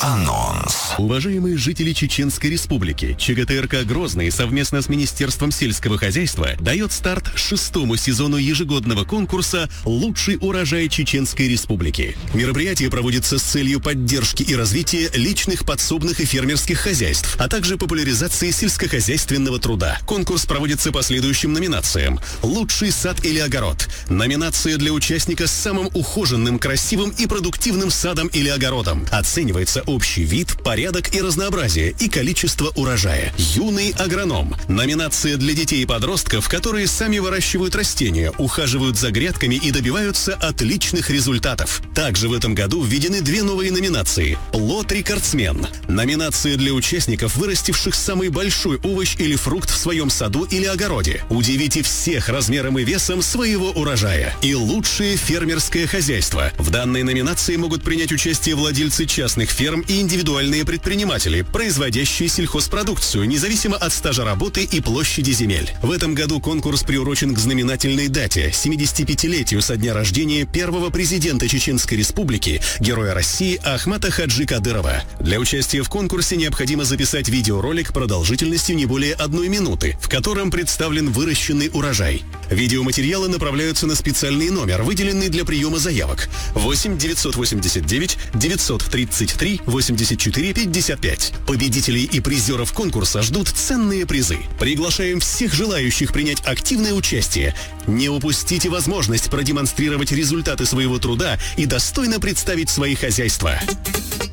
Анонс. Уважаемые жители Чеченской Республики, ЧГТРК «Грозный» совместно с Министерством сельского хозяйства дает старт 6-му сезону ежегодного конкурса «Лучший урожай Чеченской Республики». Мероприятие проводится с целью поддержки и развития личных подсобных и фермерских хозяйств, а также популяризации сельскохозяйственного труда. Конкурс проводится по следующим номинациям: «Лучший сад или огород», номинация для участника с самым ухоженным, красивым и продуктивным садом или огородом. Оценивается общий вид, порядок и разнообразие и количество урожая. «Юный агроном», номинация для детей и подростков, которые сами выращивают растения, ухаживают за грядками и добиваются отличных результатов. Также в этом году введены 2 новые номинации: «Плод-рекордсмен», номинация для участников, вырастивших самый большой овощ или фрукт в своем саду или огороде. Удивите всех размером и весом своего урожая. И «Лучшее фермерское хозяйство». В данной номинации могут принять участие владельцы частных ферм и индивидуальные предприниматели, производящие сельхозпродукцию, независимо от стажа работы и площади земель. В этом году конкурс приурочен к знаменательной дате – 75-летию со дня рождения первого президента Чеченской Республики, героя России Ахмата Хаджи Кадырова. Для участия в конкурсе необходимо записать видеоролик продолжительностью не более 1 минуты, в котором представлен выращенный урожай. Видеоматериалы направляются на специальный номер, выделенный для приема заявок: 8 989 933 84 55. Победителей и призеров конкурса ждут ценные призы. Приглашаем всех желающих принять активное участие. Не упустите возможность продемонстрировать результаты своего труда и достойно представить свои хозяйства.